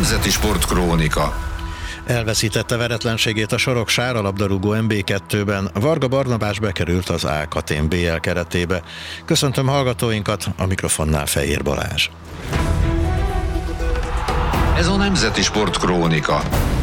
Nemzeti Sportkrónika. Elveszítette veretlenségét a Soroksár a labdarúgó MB2-ben. Varga Barnabás bekerült az A-Katén BL keretébe. Köszöntöm hallgatóinkat, a mikrofonnál Fehér Balázs. Ez a Nemzeti Sportkrónika.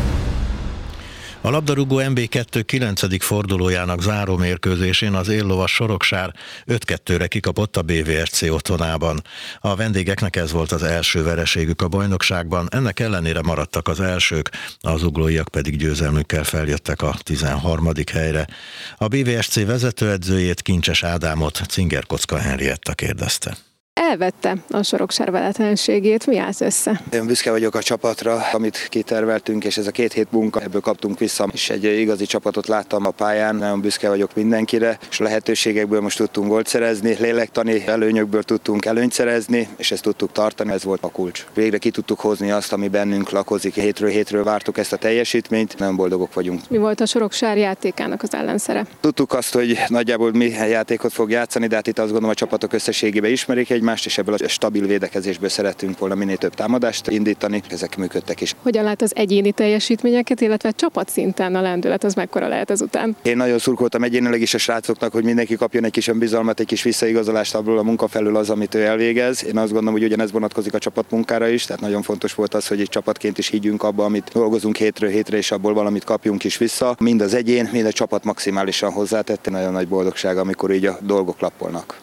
A labdarúgó MB2 9. fordulójának záró mérkőzésén az éllovas Soroksár 5-2-re kikapott a BVSC otthonában. A vendégeknek ez volt az első vereségük a bajnokságban, ennek ellenére maradtak az elsők, az zuglóiak pedig győzelmükkel feljöttek a 13. helyre. A BVSC vezetőedzőjét, Kincses Ádámot Cinger Kocka Henrietta kérdezte. Elvette a Soroksár veretlenségét, mi állsz össze? Én büszke vagyok a csapatra, amit kiterveltünk, és ez a 2 hét munka, ebből kaptunk vissza, és egy igazi csapatot láttam a pályán, nagyon büszke vagyok mindenkire, és a lehetőségekből most tudtunk gólt szerezni, lélektani előnyökből tudtunk előnyt szerezni, és ezt tudtuk tartani, ez volt a kulcs. Végre ki tudtuk hozni azt, ami bennünk lakozik, hétről hétről vártuk ezt a teljesítményt, nagyon boldogok vagyunk. Mi volt a Soroksár játékának az ellenszere? Tudtuk azt, hogy nagyjából mi játékot fog játszani, de hát itt azt gondolom a csapatok összességében ismerik egymást, és ebből a stabil védekezésből szerettünk volna minél több támadást indítani, ezek működtek is. Hogyan lát az egyéni teljesítményeket, illetve csapatszinten a lendület, az mekkora lehet ezután? Én nagyon szurkoltam egyénileg is a srácoknak, hogy mindenki kapjon egy kis önbizalmat, egy kis visszaigazolást abból a munka felül az, amit ő elvégez. Én azt gondolom, hogy ugyanez vonatkozik a csapatmunkára is, tehát nagyon fontos volt az, hogy egy csapatként is higgyünk abba, amit dolgozunk hétről hétre, és abból valamit kapjunk is vissza. Mind az egyén, mind a csapat maximálisan hozzátette, nagyon nagy boldogság, amikor így a dolgok lappolnak.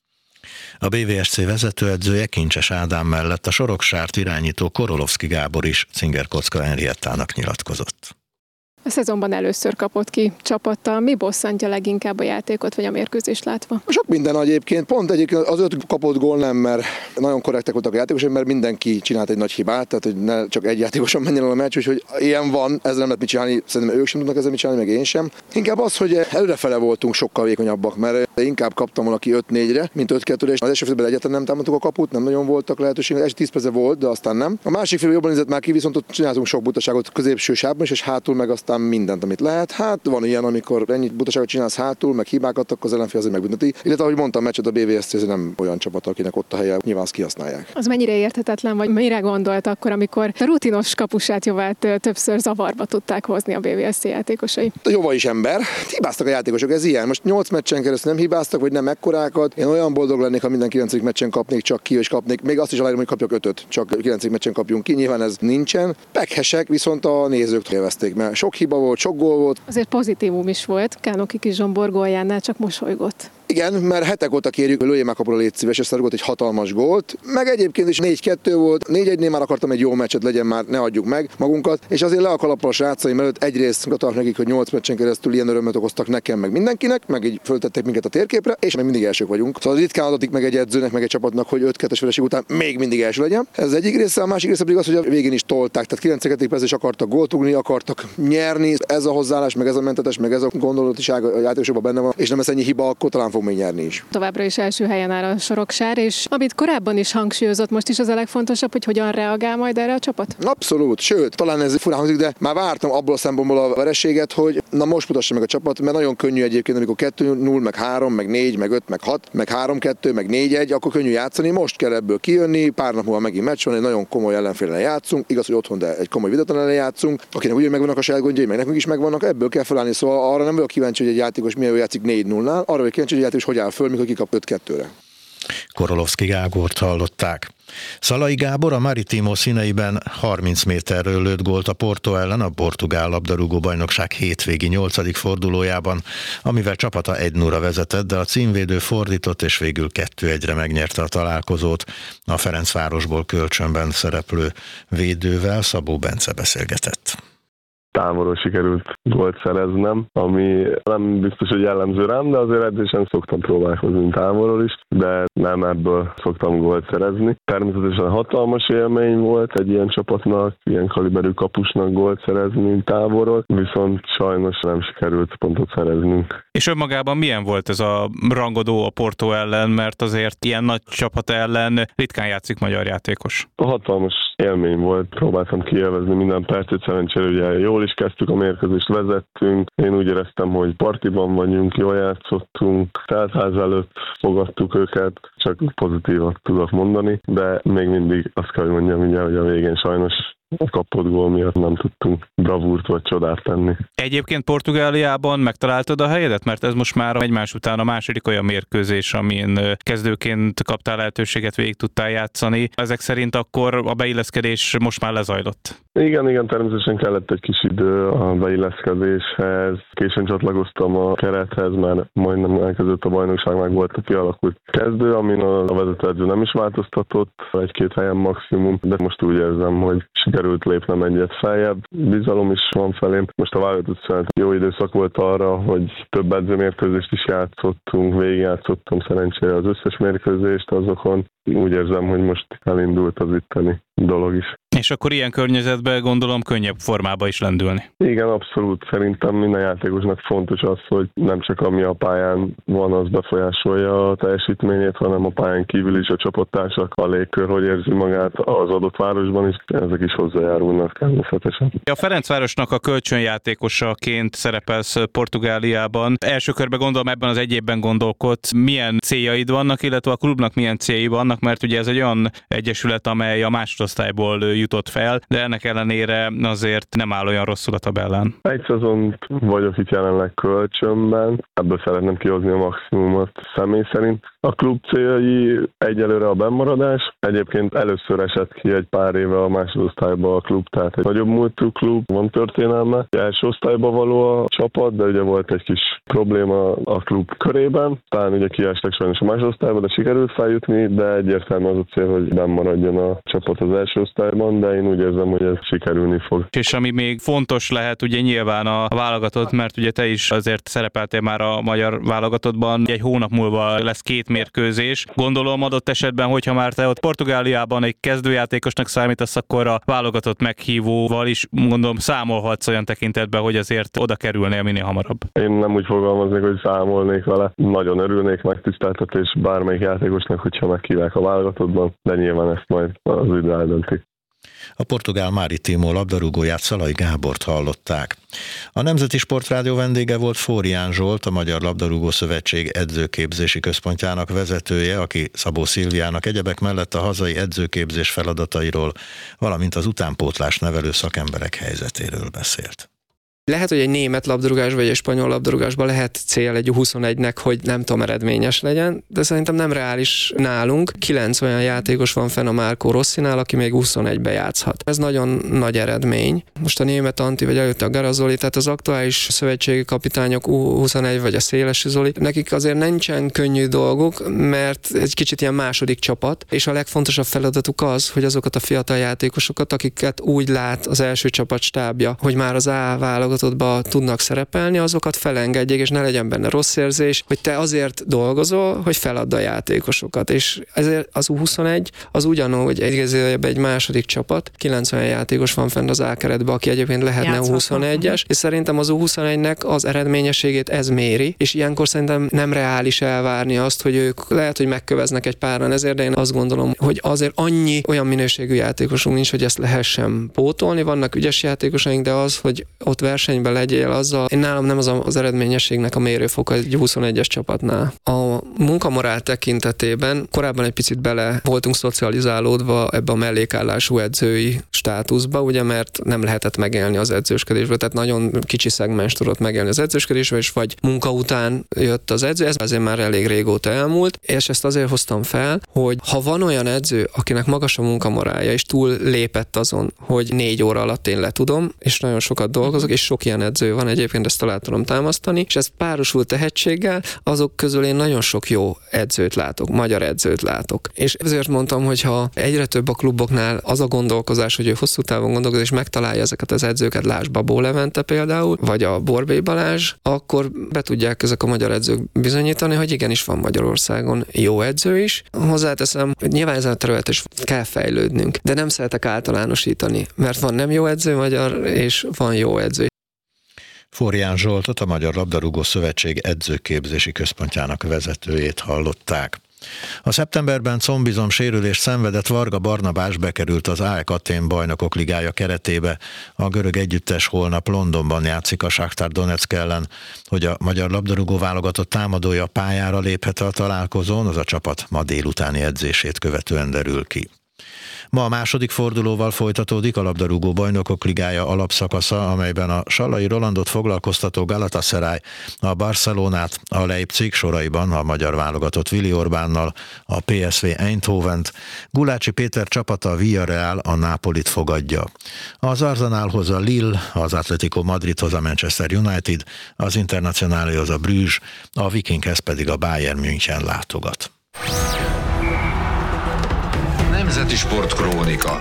A BVSC vezetőedzője, Kincses Ádám mellett a Soroksárt irányító Korolovszki Gábor is Cinger Kocka Henriettának nyilatkozott. A szezonban először kapott ki csapattal. Mi bosszantja leginkább a játékot, vagy a mérkőzést látva? Sok minden egyébként. Pont egyébként az 5 kapott gól nem, mert nagyon korrektek voltak a játékosok, mert mindenki csinált egy nagy hibát, tehát hogy ne csak egy játékoson menjen el a meccs, úgyhogy ilyen van, ezzel nem lehet mit csinálni, szerintem ők sem tudnak ezzel mit csinálni, meg én sem. Inkább az, hogy előrefele voltunk sokkal vékonyabbak, mert inkább kaptam valaki 5-4-re, mint 5-2-re, és az első félben egyáltalán nem támadtuk a kaput, nem nagyon voltak lehetőségek, első 10 perce volt, de aztán nem. A másik fél jobban nézett már ki, viszont ott csináltunk sok butaságot középső sávban is, és hátul meg aztán mindent, amit lehet. Hát van ilyen, amikor ennyi butaságot csinálsz hátul, meg hibákat, akkor az ellenfél azért megbünteti. Illetve ahogy mondtam, a meccset a BVSC ez nem olyan csapat, akinek ott a helye, nyilván azt kihasználják. Az mennyire érthetetlen, vagy mire gondolt akkor, amikor a rutinos kapusát Jovát többször zavarba tudták hozni a BVSC játékosai? A Jova is ember, hibáztak a játékosok, ez ilyen. Most 8 meccsen keresztül nem hibáztak, vagy nem ekkorákat. Én olyan boldog lennék, ha minden 9. meccsen kapnék csak ki, és kapnék. Még azt is aláírom, hogy kapjak 5-öt, csak 9. meccsen kapjunk ki. Nyilván ez nincsen. Pekhesek, viszont a nézők élvezték, mert sok hiba volt, sok gól volt. Azért pozitívum is volt, Kánoki Kis Zsombor góljánál csak mosolygott. Igen, mert hetek óta kérjük, hogy lőjél már kapura, légy szíves, és rúgott egy hatalmas gólt. Meg egyébként is 4-2 volt, 4-1-nél már akartam egy jó meccset, legyen már, ne adjuk meg magunkat. És azért le a kalappal a srácaim előtt egyrészt gratulálok nekik, hogy 8 meccsen keresztül ilyen örömet okoztak nekem, meg mindenkinek, meg így föltették minket a térképre, és még mindig elsők vagyunk. Szóval ritkán adatik meg egy edzőnek, meg egy csapatnak, hogy 5-2-es vereség után még mindig első legyen. Ez az egyik része, a másik része pedig az, hogy a végén is tolták, tehát 9. percben is akartak gólt rúgni, akartak nyerni. Ez a hozzáállás, meg ez a mentetes, meg ez a gondolatiság a játékosokban benne van, és nem ez ennyi hiba, akkor talán fog még nyerni is. Továbbra is első helyen áll a Soroksár, és amit korábban is hangsúlyozott, most is az a legfontosabb, hogy hogyan reagál majd erre a csapat? Abszolút, sőt, talán ez furán hangzik, de már vártam abból a szempontból a vereséget, hogy na most mutassa meg a csapat, mert nagyon könnyű egyébként, amikor 2-0, meg 3, meg 4, meg 5, meg 6, meg 3-2, meg 4-1, akkor könnyű játszani. Most kell ebből kijönni, pár nap múlva megint meccs van, egy nagyon komoly ellenféllel játszunk, igaz, hogy otthon, de egy komoly videóton ellen játszunk, akinek ugye megvannak a saját gondjai, meg nekünk is megvannak, ebből kell felállni. Szóval arra nem vagyok kíváncsi, hogy egy játékos milyen játszik 4-0-nál, arra vagyok kíváncsi, hogy egy játékos hogy áll föl, mikor kikap 5-2-re. Korolovszki Gábort hallották. Szalai Gábor a Maritimo színeiben 30 méterről lőtt gólt a Porto ellen a portugál labdarúgó bajnokság hétvégi 8. fordulójában, amivel csapata 1-0-ra vezetett, de a címvédő fordított és végül 2-1-re megnyerte a találkozót. A Ferencvárosból kölcsönben szereplő védővel Szabó Bence beszélgetett. Távolról sikerült gólt szereznem, ami nem biztos, hogy jellemző rám, de azért edzésen szoktam próbálkozni távolról is, de nem ebből szoktam gólt szerezni. Természetesen hatalmas élmény volt egy ilyen csapatnak, ilyen kaliberű kapusnak gólt szerezni távolról, viszont sajnos nem sikerült pontot szereznünk. És önmagában milyen volt ez a rangadó a Porto ellen, mert azért ilyen nagy csapat ellen ritkán játszik magyar játékos? Hatalmas élmény volt, próbáltam kiélvezni minden percet, szerencsére ugye jól is kezdtük a mérkőzést, vezettünk. Én úgy éreztem, hogy partiban vagyunk, jól játszottunk, teltház előtt fogadtuk őket, csak pozitívat tudok mondani, de még mindig azt kell, hogy mondjam, ugye, hogy a végén sajnos a kapott gól miatt nem tudtunk bravúrt vagy csodát tenni. Egyébként Portugáliában megtaláltad a helyedet? Mert ez most már egymás után a második olyan mérkőzés, amin kezdőként kaptál lehetőséget, végig tudtál játszani. Ezek szerint akkor a beilleszkedés most már lezajlott? Igen, természetesen kellett egy kis idő a beilleszkedéshez. Későn csatlakoztam a kerethez, mert majdnem elkezdődött a bajnokság, meg volt a kialakult kezdő, amin a vezetőedző nem is változtatott, egy-két helyen maximum, de most úgy érzem, hogy sikerült lépnem egyet feljebb. Bizalom is van felém. Most a válogatott szünet jó időszak volt arra, hogy több edzőmérkőzést is játszottunk, végigjátszottam szerencsére az összes mérkőzést azokon. Úgy érzem, hogy most elindult az itteni dolog is. És akkor ilyen környezetben gondolom könnyebb formába is lendülni. Igen, abszolút. Szerintem minden játékosnak fontos az, hogy nem csak ami a pályán van, az befolyásolja a teljesítményét, hanem a pályán kívül is a csapattársak, a légkör, hogy érzi magát az adott városban is. Ezek is hozzájárulnak természetesen. A Ferencvárosnak a kölcsönjátékosaként szerepelsz Portugáliában. Első körben gondolom ebben az egy évben gondolkodsz. Milyen céljaid vannak, illetve a klubnak milyen céljai vannak, mert ugye ez egy olyan egyesület, amely a másodosztályból jutott fel, de ennek ellenére azért nem áll olyan rosszul a tabellán. Egy szezont vagyok itt jelenleg kölcsönben, ebből szeretném kihozni a maximumot személy szerint. A klub céljai egyelőre a bennmaradás. Egyébként először esett ki egy pár éve a másodosztályba a klub, tehát egy nagyobb múltú klub, van történelme. Első osztályba való a csapat, de ugye volt egy kis probléma a klub körében. Talán ugye kiestek sajnos a másodosztályba, de sikerült feljutni, de egyértelmű az a cél, hogy bennmaradjon a csapat az első osztályban, de én úgy érzem, hogy ez sikerülni fog. És ami még fontos lehet, ugye nyilván a válogatott, mert ugye te is azért szerepeltél már a magyar válogatottban, egy hónap múlva lesz 2 mérkőzés. Gondolom adott esetben, hogyha már te ott Portugáliában egy kezdőjátékosnak számítasz, akkor a válogatott meghívóval is gondolom számolhatsz olyan tekintetben, hogy azért oda kerülnél minél hamarabb. Én nem úgy fogalmaznék, hogy számolnék vele. Nagyon örülnék, megtiszteltetés bármelyik játékosnak, hogyha meghívják a válogatottban, de nyilván ezt majd az idő eldönti. A portugál Marítimo labdarúgóját, Szalai Gábort hallották. A Nemzeti Sportrádió vendége volt Fórián Zsolt, a Magyar Labdarúgó Szövetség edzőképzési központjának vezetője, aki Szabó Szilviának egyebek mellett a hazai edzőképzés feladatairól, valamint az utánpótlás nevelő szakemberek helyzetéről beszélt. Lehet, hogy egy német labdarúgás vagy egy spanyol labdarúgásban lehet cél egy 21-nek, hogy nem tudom, eredményes legyen, de szerintem nem reális nálunk. 9 olyan játékos van fenn a Marco Rossinál, aki még 21-be játszhat. Ez nagyon nagy eredmény. Most a német Anti, vagy előtte a Garazoli, tehát az aktuális szövetségi kapitányok U21 vagy a Szélesi Zoli, nekik azért nincsen könnyű dolguk, mert egy kicsit ilyen második csapat, és a legfontosabb feladatuk az, hogy azokat a fiatal játékosokat, akiket úgy lát az első csapat stábja, hogy már az A válogatottba tudnak szerepelni, azokat felengedjék, és ne legyen benne rossz érzés, hogy te azért dolgozol, hogy feladd a játékosokat. És ezért az U21 az ugyanúgy egy második csapat, 90 játékos van fenn az A-keretben, aki egyébként lehetne U21-es, és szerintem az U21-nek az eredményességét ez méri, és ilyenkor szerintem nem reális elvárni azt, hogy ők lehet, hogy megköveznek egy páran ezért, de én azt gondolom, hogy azért annyi olyan minőségű játékosunk nincs, hogy ezt lehessen pótolni. Vannak ügyes játékosaink, de az, hogy ott versenyben legyél azzal, én nálam nem az eredményességnek a mérőfoka egy 21-es csapatnál. A munkamorál tekintetében korábban egy picit bele voltunk szocializálódva ebbe a mellékállású edzői státuszba, ugye, mert nem lehetett megélni az edzősködésből, tehát nagyon kicsi szegmens tudott megélni az edzősködésből, és vagy munka után jött az edző, ez azért már elég régóta elmúlt, és ezt azért hoztam fel, hogy ha van olyan edző, akinek magas a munkamorálja, és túl lépett azon, hogy 4 óra alatt én letudom, és nagyon sokat dolgozok, és sok ilyen edző van egyébként, ezt alá tudom támasztani, és ez párosul tehetséggel, azok közül én nagyon sok jó edzőt látok, magyar edzőt látok. És ezért mondtam, hogy ha egyre több a kluboknál az a gondolkozás, hogy ő hosszú távon gondolkozik, és megtalálja ezeket az edzőket, lásd Babó Levente például, vagy a Borbély Balázs, akkor be tudják ezek a magyar edzők bizonyítani, hogy igenis van Magyarországon jó edző is. Hozzáteszem, hogy nyilván ezen a területen is kell fejlődnünk, de nem szeretek általánosítani, mert van nem jó edző magyar, és van jó edző. Fórián Zsoltot, a Magyar Labdarúgó Szövetség edzőképzési központjának vezetőjét hallották. A szeptemberben combizom sérülést szenvedett Varga Barnabás bekerült az AEK Atén Bajnokok Ligája keretébe. A görög együttes holnap Londonban játszik a Shakhtar Donetsk ellen. Hogy a magyar labdarúgó válogatott támadója pályára léphet a találkozón, az a csapat ma délutáni edzését követően derül ki. Ma a második fordulóval folytatódik a labdarúgó bajnokok ligája alapszakasza, amelyben a Sallai Rolandot foglalkoztató Galatasaray, a Barcelonát, a Leipzig soraiban a magyar válogatott Willi Orbánnal, a PSV Eindhovent, Gulácsi Péter csapata a Villarreal a Nápolit fogadja. Az Arsenalhoz a Lille, az Atletico Madridhoz a Manchester United, az Internacionáléhoz a Bruges, a Vikinghez pedig a Bayern München látogat. Nemzeti Sportkrónika.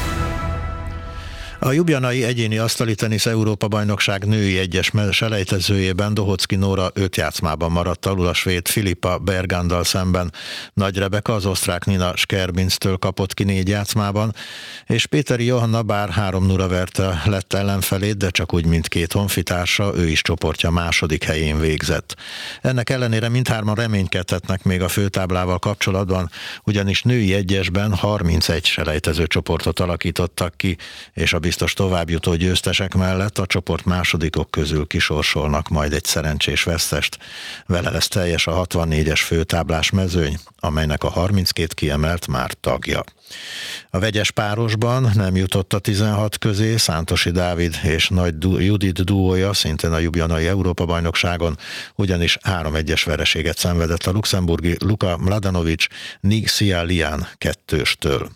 A ljubljanai egyéni asztali tenisz Európa-bajnokság női egyes selejtezőjében Dohocki Nóra 5 játszmában maradt alul a svéd Filippa Berganddal szemben. Nagy Rebeka az osztrák Nina Skerbinctől kapott ki 4 játszmában, és Péteri Johanna bár 3-0 verte lett ellenfelét, de csak úgy, mint két honfitársa, ő is csoportja második helyén végzett. Ennek ellenére mindhárman reménykedhetnek még a főtáblával kapcsolatban, ugyanis női egyesben 31 selejtező csoportot alakítottak ki, és a biztos továbbjutó győztesek mellett a csoport másodikok közül kisorsolnak majd egy szerencsés vesztest. Vele lesz teljes a 64-es főtáblás mezőny, amelynek a 32 kiemelt már tagja. A vegyes párosban nem jutott a 16 közé Szántosi Dávid és Nagy Judit duója, szintén a ljubljanai Európa-bajnokságon, ugyanis 3-1-es vereséget szenvedett a luxemburgi Luka Mladenovic Xia Lian 2-től.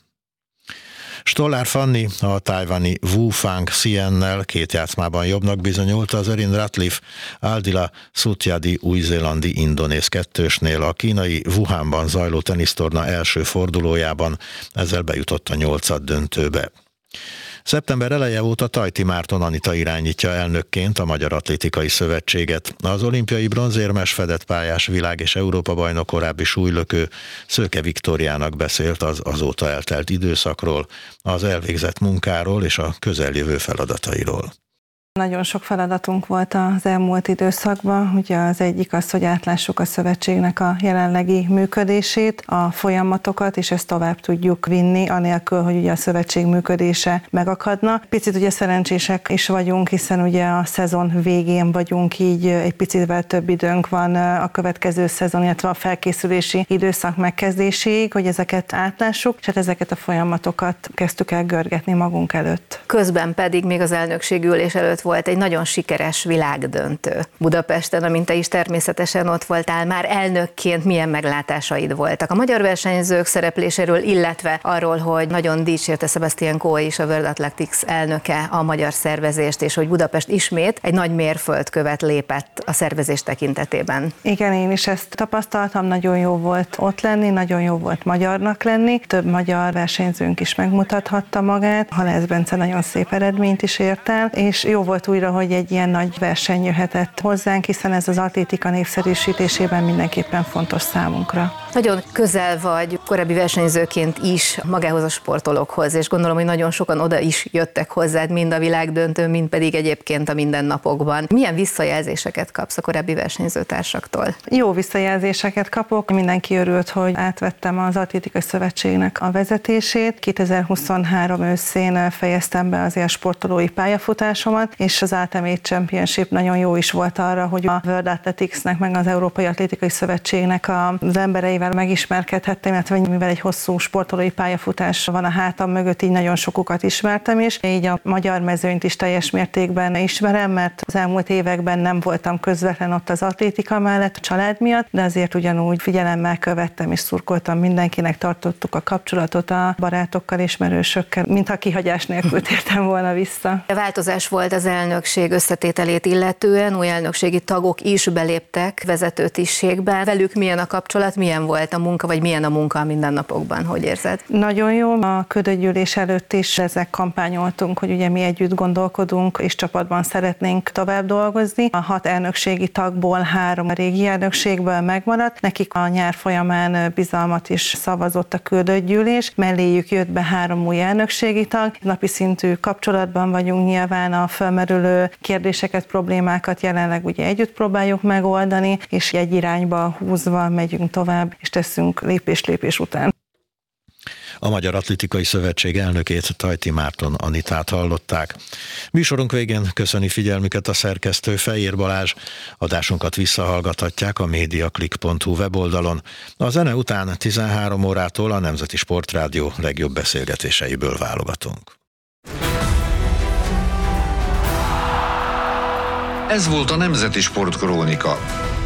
Stollár Fanni a tajvani Wu Fang Xiennel 2 játszmában jobbnak bizonyult, az Erin Ratcliffe Aldila Sutyadi új-zélandi indonéz 2-snél a kínai Wuhanban zajló tenisztorna első fordulójában, ezzel bejutott a 8. döntőbe. Szeptember eleje óta Tajti Márton Anita irányítja elnökként a Magyar Atlétikai Szövetséget. Az olimpiai bronzérmes fedett pályás világ- és Európa-bajnok korábbi súlylökő Szőke Viktóriának beszélt az azóta eltelt időszakról, az elvégzett munkáról és a közeljövő feladatairól. Nagyon sok feladatunk volt az elmúlt időszakban. Ugye az egyik az, hogy átlássuk a szövetségnek a jelenlegi működését, a folyamatokat, és ezt tovább tudjuk vinni, anélkül, hogy ugye a szövetség működése megakadna. Picit ugye szerencsések is vagyunk, hiszen ugye a szezon végén vagyunk, így egy picitvel több időnk van a következő szezon, illetve a felkészülési időszak megkezdéséig, hogy ezeket átlássuk, és hát ezeket a folyamatokat kezdtük el görgetni magunk előtt. Közben pedig még az elnökségülés előtt volt egy nagyon sikeres világdöntő Budapesten, amint te is természetesen ott voltál, már elnökként milyen meglátásaid voltak a magyar versenyzők szerepléséről, illetve arról, hogy nagyon dicsérte Sebastian Coe is, a World Athletics elnöke a magyar szervezést, és hogy Budapest ismét egy nagy mérföldkövet lépett a szervezés tekintetében. Igen, én is ezt tapasztaltam, nagyon jó volt ott lenni, nagyon jó volt magyarnak lenni, több magyar versenyzőnk is megmutathatta magát, Halász Bence nagyon szép eredményt is ért el, és jó volt újra, hogy egy ilyen nagy verseny jöhetett hozzánk, hiszen ez az atlétika népszerűsítésében mindenképpen fontos számunkra. Nagyon közel vagy korábbi versenyzőként is magához a sportolókhoz, és gondolom, hogy nagyon sokan oda is jöttek hozzád, mind a világdöntőn, mind pedig egyébként a mindennapokban. Milyen visszajelzéseket kapsz a korábbi versenyzőtársaktól? Jó visszajelzéseket kapok, mindenki örült, hogy átvettem az Atlétikai Szövetségnek a vezetését. 2023 őszén fejeztem be azért a sportolói pályafutásomat, és az Ultimate Championship nagyon jó is volt arra, hogy a World Athleticsnek meg az Európai Atlétikai Szövetségnek az embereivel megismerkedhettem, illetve mivel egy hosszú sportolói pályafutás van a hátam mögött, így nagyon sokukat ismertem is. Így a magyar mezőnyt is teljes mértékben ismerem, mert az elmúlt években nem voltam közvetlen ott az atlétika mellett a család miatt, de azért ugyanúgy figyelemmel követtem és szurkoltam mindenkinek, tartottuk a kapcsolatot a barátokkal, ismerősökkel, mintha kihagyás nélkül tértem volna vissza. Változás volt az elnökség összetételét illetően, új elnökségi tagok is beléptek vezetőtisztségbe. Velük milyen a kapcsolat, milyen volt a munka, vagy milyen a munka a mindennapokban, hogy érzed? Nagyon jó, a küldőgyűlés előtt is ezek kampányoltunk, hogy ugye mi együtt gondolkodunk, és csapatban szeretnénk tovább dolgozni. A 6 elnökségi tagból 3 a régi elnökségből megmaradt, nekik a nyár folyamán bizalmat is szavazott a küldőgyűlés, melléjük jött be 3 új elnökségi tag, napi szintű kapcsolatban vagyunk, nyilván a felmerülő kérdéseket, problémákat jelenleg ugye együtt próbáljuk megoldani, és egy irányba húzva megyünk tovább, és teszünk lépés után. A Magyar Atlétikai Szövetség elnökét, Tajti Márton Anitát hallották. Műsorunk végén köszöni figyelmüket a szerkesztő, Fejér Balázs. Adásunkat visszahallgathatják a mediaclick.hu weboldalon. A zene után 13 órától a Nemzeti Sportrádió legjobb beszélgetéseiből válogatunk. Ez volt a Nemzeti Sportkrónika.